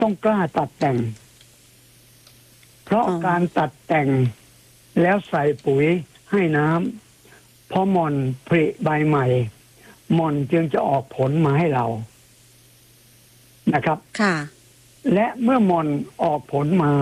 ต้องกล้าตัดแต่ง เพราะการตัดแต่งแล้วใส่ปุ๋ยให้น้ำพอหม่อนผลิใบใหม่หม่อนจึงจะออกผลมาให้เรานะครับค่ะและเมื่อหม่อนออกผลมา